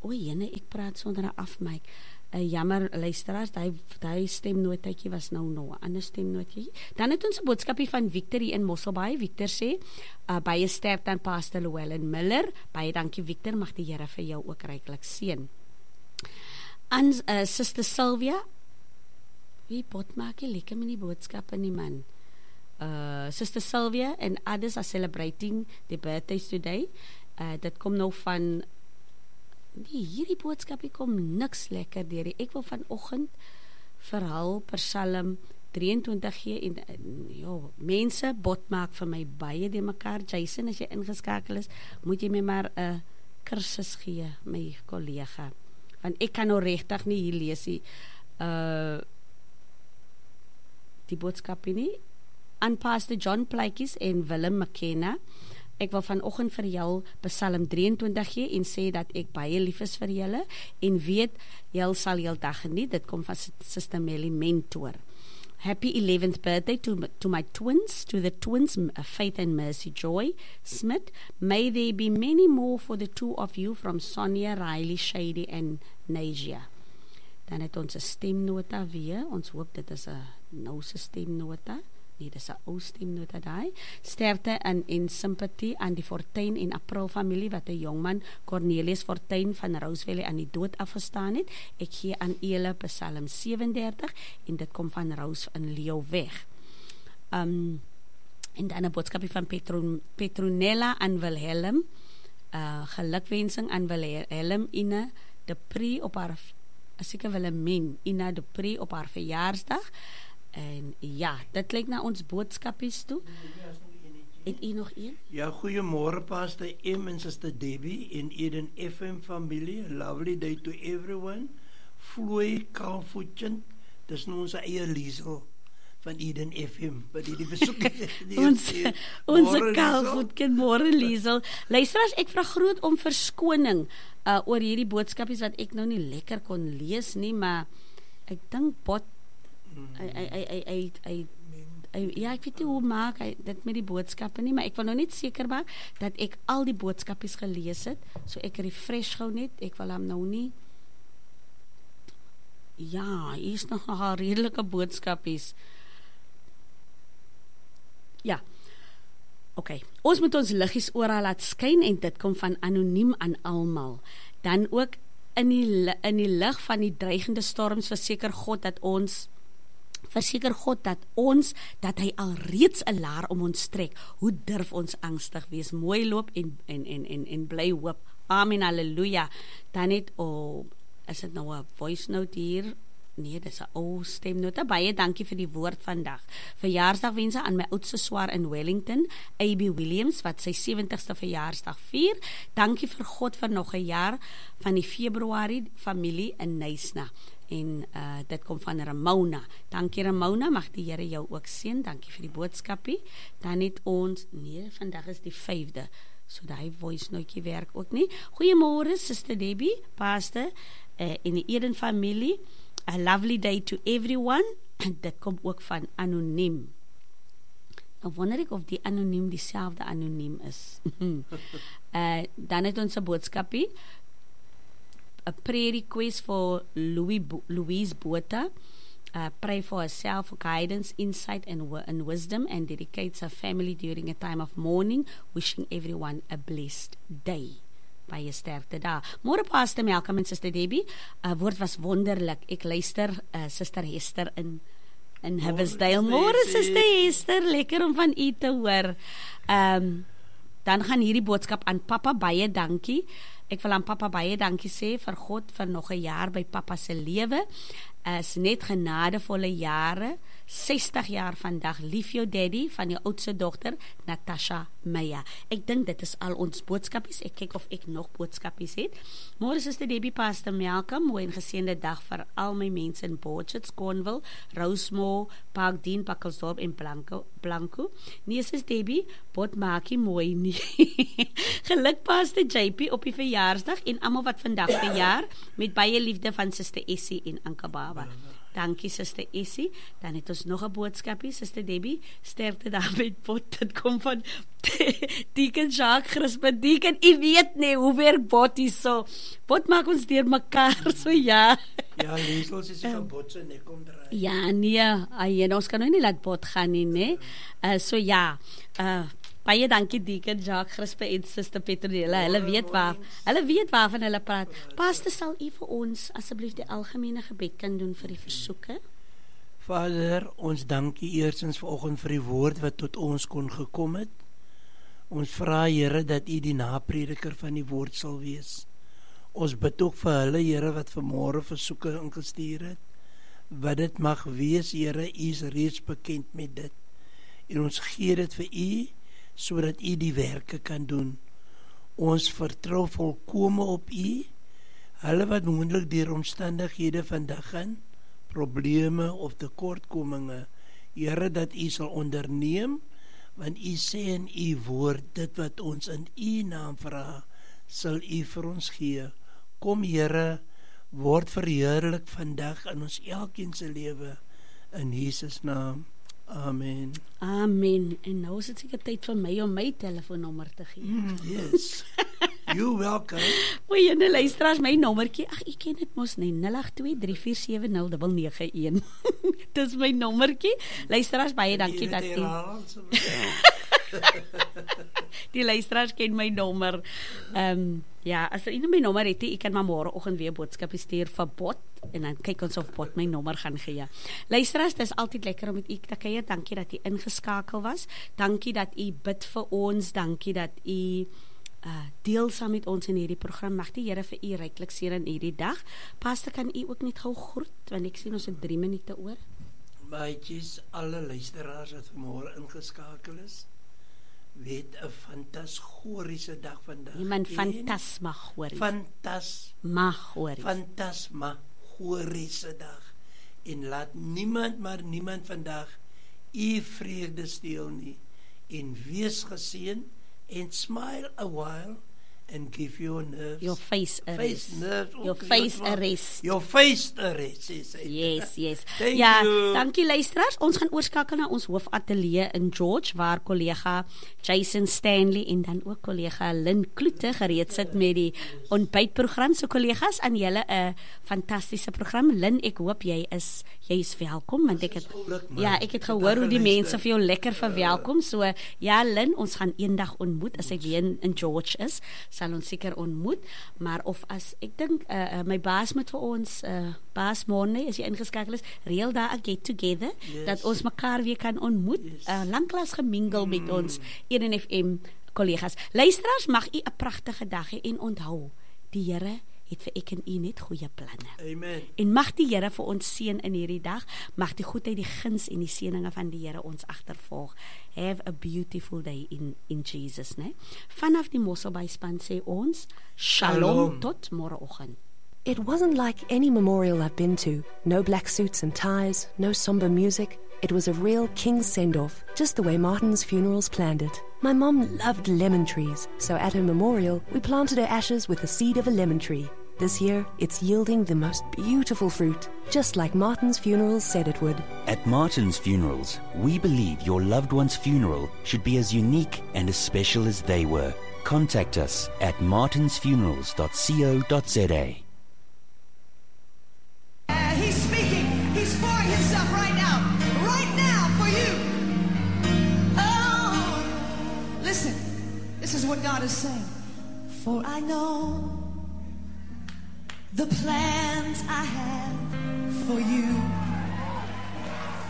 O jene, ek praat sonder 'n afmic. Jammer luisteraars, daai stemnotetjie was nou 'n ander stemnotetjie. Dan het ons 'n boodskapie van Victor hier in Mosselbaai. Victor sê, baie sterkte aan Pastor Llewellyn Miller. Baie dankie Victor, mag die Here vir jou ook ryklik seën. Aan Sister Sylvia, wie pot maak jy lekker met die boodskappe nie man. Sister Sylvia and others are celebrating their birthdays today. Dit kom nou van hierdie boodskapie kom niks lekker deur. Ek wil vanoggend verhaal Psalm 23 gee en mense bot maak vir my baie de mekaar. Jason, as jy ingeskakel is, moet jy my maar 'n kursus gee, my kollega. Want ek kan nou regtig nie hier lees die boodskapie nie. Aan Pastor John Plaatjes en Willem McKenna. Ek wil vanoggend vir jou Psalm 23 gee en sê dat ek baie lief is vir julle en weet julle sal heeldag geniet. Dit kom van Sister Melly Mentor. Happy 11th birthday to my twins, to the twins Faith and Mercy Joy Smith. May there be many more for the two of you from Sonia, Riley, Shady and Nasia. Dan het ons 'n stemnota weer. Ons hoop dit is 'n nou se stemnota. Nee, dis 'n ou stemnota daai. Sterkte en simpatie aan die Fortuin en April familie wat 'n jongman Cornelius Fortuin van Roseville aan die dood afgestaan het. Ek gee aan julle Psalm 37 en dit kom van Rose in Leeuweg. En dan 'n boodskapie van Petronella aan Wilhelm. Gelukwensing aan Wilhelm Ina de Pre op haar seker Wilhelmine Ina de Pre op haar verjaarsdag. En ja, dit lyk na ons boodskapies toe. Het u nog een? Ja, goeiemôre Pastor M en Sister Debbie en Eden FM familie. Lovely day to everyone. Floy Kalfoetjent. Dis nou ons eie Liesel van Eden FM. Wat die besoek Ons Kalfoetjent, môre Liesel. Luisteraars, ek vra groot om verskoning oor hierdie boodskapies wat ek nou nie lekker kon lees nie, maar ek dink bot ja, ek weet nie hoe maak hy dit met die boodskappe nie, maar ek wil nou net seker maak dat ek al die boodskapies gelees het, so ek refresh gou net, ek wil hom nou nie ja, hier is nog 'n redelike boodskapies. Ja, okay, ons moet ons liggies oral laat skyn en dit kom van anoniem aan almal. Dan ook in die lig van die dreigende storms verseker God dat hy al reeds 'n laar om ons trek. Hoe durf ons angstig wees? Mooi loop en bly hoop. Amen, halleluja. Dan net is dit nou 'n voice note hier? Nee, dis 'n ou stemnota. Baie dankie vir die woord vandag. Verjaarsdagwense aan my oudste swaar in Wellington, AB Williams, wat sy 70ste verjaarsdag vier. Dankie vir God vir nog 'n jaar van die Februarie familie in Nysna. En dit kom van Ramona. Dankie Ramona, mag die Here jou ook seën. Dankie vir die boodskapie. Dan het ons, nee, vandag is die 5de. So daai voice note werk ook nie. Goeiemôre Sister Debbie, Pastor en die Eden familie. A lovely day to everyone. En dit kom ook van anoniem. Nou wonder ek of die anoniem dieselfde anoniem is. Dan het ons 'n boodskapie. A prayer request for Louise Botha. Pray for herself for guidance, insight and wisdom, and dedicates her family during a time of mourning, wishing everyone a blessed day. Baie sterkte daar. Môre Pastor Malcolm en Sister Debbie. Woord was wonderlik. Ek luister Sister Hester in Hibbersdale. Môre Sister Hester, lekker om van u te hoor. Dan gaan hierdie boodskap aan Papa, baie dankie. Ek wil aan Papa baie dankie sê vir God vir nog 'n jaar by Papa se lewe. Is net genadevolle jare. 60 jaar vandag. Lief jou daddy van die oudste dogter Natasha Meyer. Ek dink dit is al ons boodskapies. Ek kyk of ek nog boodskapies het. Môre Sister Debbie, Pastor Malcolm, mooi en geseënde dag vir al my mense in Borchards, Cornwall, Rosemore, Parkdean, Pakkelsdorp en Blanco. Nee, Sister Debbie, bot maakie mooi nie. Geluk Pastor JP op die verjaarsdag en almal wat vandag verjaar met baie liefde van Sister Essie en Anka Baba. Dankie Suster Essie. Dan het ons nog 'n boodskapie, Suster Debbie. Sterkte daar met Bot. Dit kom van Deacon Jacques Crispe. Deacon, u weet nie hoe werk Bot hier so. Bot maak ons deur mekaar, so ja. Ja, Liesel is van Bot se nek kom draai. Ja, nee, ons kan nou nie laat Bot gaan nie, né? So ja, baie dankie Deacon Jacques Crispe en Suster Petronella. Hulle weet waarvan hulle praat. Pastor, sal u vir ons asseblief die algemene gebed kan doen vir die versoeke? Vader, ons dankie eerstens vanoggend vir die woord wat tot ons kon gekom het. Ons vra Here dat u die naprediker van die woord sal wees. Ons bid ook vir hulle Here wat vanmôre versoeke ingestuur het. Wat dit mag wees, Here, u is reeds bekend met dit. En ons gee dit vir u sodat u die werke kan doen. Ons vertrou volkome op u. Hulle wat moontlik deur omstandighede vandag gaan, probleme of tekortkominge, Here, dat u sal onderneem, want u sê in u woord, dit wat ons in u naam vra, sal u vir ons gee. Kom Here, word verheerlik vandag in ons elkeen se lewe, in Jesus naam. Amen. Amen. En nou is dit seker tyd vir my om my telefoonnommer te gee. Yes. You welcome. Oei, en luisteraars, my nommertjie, ek ken dit mos nie, 082-347-0991. Dis my nommertjie. Luisteraars, baie dankie dat jy... Die luisteraars ken my nommer. Ja, as jy my nommer het, ek kan maar môreoggend weer boodskap stuur vir Bot, en dan kyk ons of Bot my nommer gaan gee. Luisteraars, dit is altyd lekker om met u te kuier. Dankie dat u ingeskakel was. Dankie dat u bid vir ons. Dankie dat u deel saam met ons in hierdie program. Mag die Here vir u ryklik seën in hierdie dag. Pastor, kan u ook net gou groet, want ek sien ons het 3 minute oor. Maatjies, alle luisteraars wat vanmôre ingeskakel is, weet 'n fantasgoriese dag vandag. Iemand fantasmagorie. Fantasmagoriese dag. En laat niemand vandag u vreugde steel nie. En wees geseën and smile a while and give your nerves. Your face a rest. Your face a rest. Yes. Thank you. Dankie luisteraars. Ons gaan oorskakel na ons hoofateljee in George, waar kollega Jason Stanley en dan ook kollega Lynn Kloete gereed sit met die ontbytprogram. So kollegas, aan julle 'n fantastiese program. Lynn, ek hoop jy is welkom, want ek het gehoor hoe die mense vir jou lekker verwelkom. So ja, Lynn, ons gaan eendag ontmoet as ek weer in George is. Sal ons seker ontmoet, maar of as ek dink my baas moet vir ons baas Monday, as jy ingeskakel is, reël daar 'n get together, dat ons mekaar weer kan ontmoet, lanklaas gemingel met ons 1FM kollegas. Luisteraars, mag u 'n pragtige dag hê en onthou, die Here het vir ek en u net goeie planne. Amen. En mag die Here vir ons seën in hierdie dag, mag die goedheid, die guns en die seëninge van die Here ons agtervolg. Have a beautiful day in Jesus, né? Vanaf die Mosselbaai span sê ons, Shalom, tot môreoggend. It wasn't like any memorial I've been to. No black suits and ties, no somber music. It was a real king's send-off, just the way Martin's Funerals planned it. My mom loved lemon trees, so at her memorial, we planted her ashes with the seed of a lemon tree. This year, it's yielding the most beautiful fruit, just like Martin's Funerals said it would. At Martin's Funerals, we believe your loved one's funeral should be as unique and as special as they were. Contact us at martinsfunerals.co.za. He's speaking. He's pouring himself right now for you. Oh, listen. This is what God is saying. For I know the plans I have for you.